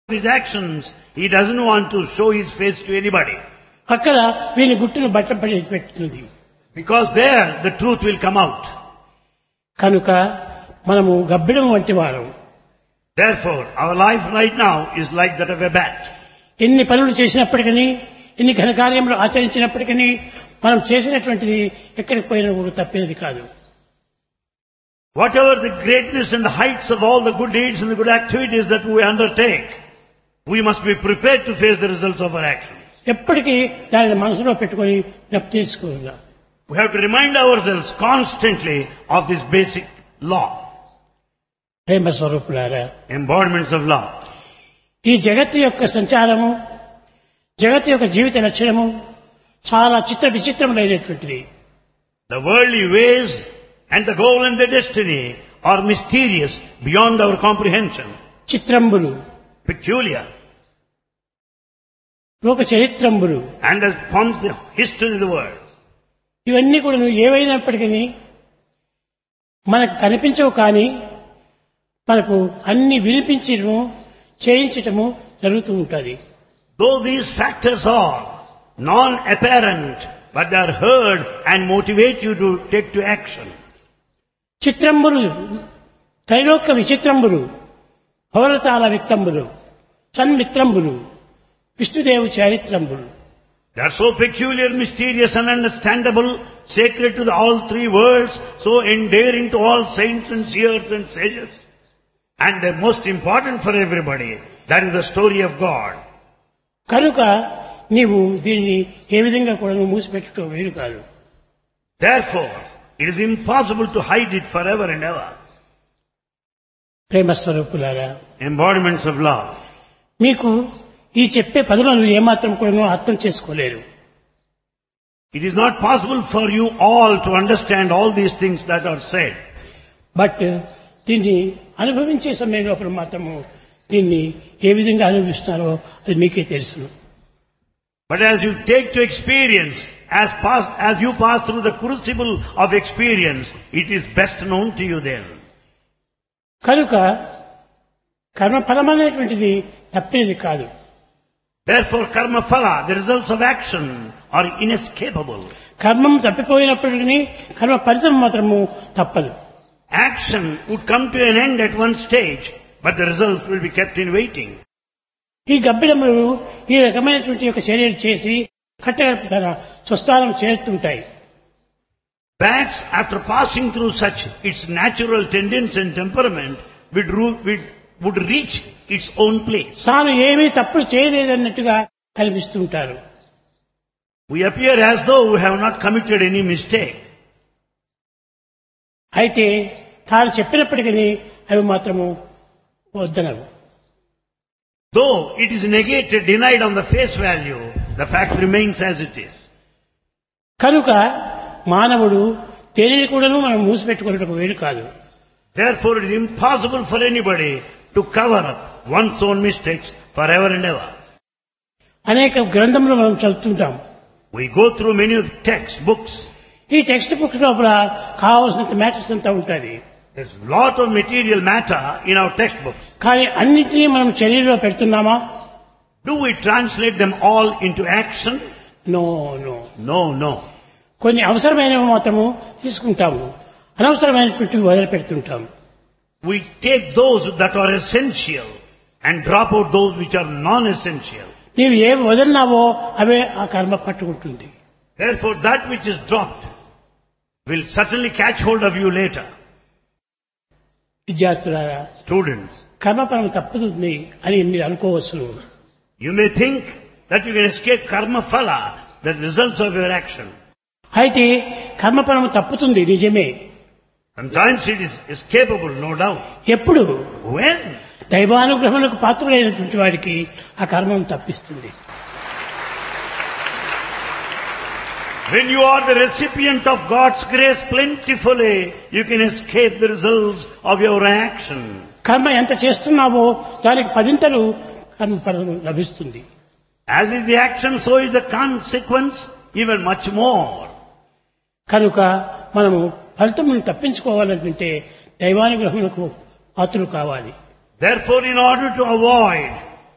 his actions, he doesn't want to show his face to anybody. అక్కడ వీని గుట్టును బట్టపడి పెడుతుంది. Because there the truth will come out. కనుక మనము గబ్బిడం వంటి వారం. Therefore, our life right now is like that of a bat. ఎన్ని పనులు చేసినప్పటికీ, ఎన్ని ఘనకార్యములు ఆచరించినప్పటికీ మనం చేసినటువంటిది ఎక్కడికి పోయినా కూడా తప్పేది కాదు. Whatever the greatness and the heights of all the good deeds and the good activities that we undertake, we must be prepared to face the results of our actions. ఎప్పటికీ దానిని మనసులో పెట్టుకొని జ్ఞప్తి చేసుకోవాలి. We have to remind ourselves constantly of this basic law. ప్రేమ స్వరూపులారా, Embodiments of law. ఈ జగత్తు యొక్క సంచారము, జగత్తు యొక్క జీవిత లక్షణము చాలా చిత్ర విచిత్రములైనటువంటిది. The worldly ways and the goal and the destiny are mysterious beyond our comprehension. చిత్రంబులు, Peculiar. లోక చరిత్రంబులు, And that forms the history of the world. ఇవన్నీ కూడా ఏవైనప్పటికీ మనకు కనిపించవు, కానీ మనకు అన్ని వినిపించడము చేయించటము జరుగుతూ ఉంటుంది. Though these factors are non-apparent, but they are heard and motivate you to take to action. చిత్రంబులు, Trailokya విచిత్రంబులు, భవరతాల విత్తంబులు, సన్మిత్రంబులు, విష్ణుదేవు చారిత్రంబులు. They are so peculiar, mysterious and understandable, sacred to all three worlds, so endearing to all saints and seers and sages. And the most important for everybody, that is the story of God. కనుక నీవు దీన్ని ఏ విధంగా కూడా నువ్వు మూసిపెట్టుకో వీలు కాదు. Therefore, it is impossible to hide it forever and ever. ప్రేమ స్వరూపులారా, Embodiments of love. మీకు ఈ చెప్పే పదులను ఏమాత్రం కూడా అర్థం చేసుకోలేరు. It is not possible for you all to understand all these things that are said. But దీన్ని అనుభవించే సమయంలో మాత్రము దీన్ని ఏ విధంగా అనుభవిస్తారో అది మీకే తెలుసు. But as you take to experience, as you pass through the crucible of experience, it is best known to you then. కనుక కర్మఫలమనేటువంటిది తప్పేది కాదు. Therefore, karma phala, the results of action, are inescapable. కర్మం తప్పిపోయినప్పటికీ కర్మ ఫలితం మాత్రము తప్పదు. Action would come to an end at one stage, but the results will be kept in waiting. ఈ గబ్బిడములు ఈ రకమైనటువంటి యొక్క చర్యలు చేసి కట్టగడప తన స్వస్థానం చేరుతుంటాయి. Bats, after passing through such its natural tendency and temperament, would reach its own place. తాను ఏమీ తప్పుడు చేయలేదన్నట్టుగా కనిపిస్తుంటారు. We appear as though we have not committed any mistake. అయితే తాను చెప్పినప్పటికీ అవి మాత్రము వద్దనవు. Though it is negated, denied on the face value, the fact remains as it is. కనుక మానవుడు దేనిని కూడాను మనం మూసిపెట్టుకున్నట్టు వేరు కాదు. Therefore, it is impossible for anybody to cover up one's own mistakes forever and ever. అనేక గ్రంథములు మనం చదువుతుంటాం. We go through many textbooks. ఈ టెక్స్ట్ బుక్స్ లోపల కావాల్సినంత మ్యాటర్స్ అంతా ఉంటుంది. There's a lot of material matter in our textbooks. కానీ అన్నింటినీ మనం చర్యలో పెడుతున్నామా? Do we translate them all into action? No. No. కొన్ని అవసరమైనవి మాత్రము తీసుకుంటాము, అనవసరమైనటువంటి వదిలిపెడుతుంటాము. We take those that are essential and drop out those which are non-essential. నీవు ఏమి వదిలినావో అవే ఆ కర్మ పట్టుకుంటుంది. Therefore, that which is dropped will certainly catch hold of you later. విద్యార్థులారా, Students, కర్మఫలం తప్పుతుంది అని మీరు అనుకోవచ్చు. you may think that you can escape karma phala, the results of your action. అయితే కర్మఫలం తప్పుతుంది నిజమే. Sometimes it is escapable, no doubt. ఎప్పుడు? When? దైవానుగ్రహములకు పాత్రులైనటువంటి వారికి ఆ కర్మం తప్పిస్తుంది. When you are the recipient of God's grace plentifully, you can escape the results of your action. కర్మ ఎంత చేస్తున్నావో దానికి పదింతలు కర్మఫలం లభిస్తుంది. As is the action, so is the consequence, even much more. కనుక మనము ఫలితమును తప్పించుకోవాలంటే దైవానుగ్రహములకు పాత్రులు కావాలి. Therefore, in order to avoid